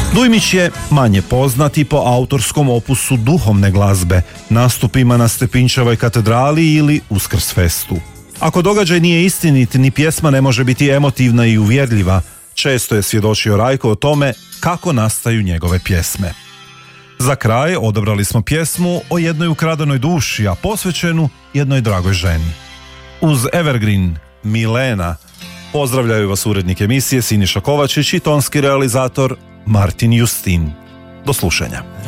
Dujmić je manje poznati po autorskom opusu duhovne glazbe, nastupima na Stepinčevoj katedrali ili Uskrsfestu. Ako događaj nije istinit, ni pjesma ne može biti emotivna i uvjerljiva. Često je svjedočio Rajko o tome kako nastaju njegove pjesme. Za kraj odabrali smo pjesmu o jednoj ukradenoj duši, a posvećenu jednoj dragoj ženi. Uz Evergreen Milena pozdravljaju vas urednik emisije Siniša Kovačić i tonski realizator Martin Justin. Do slušanja.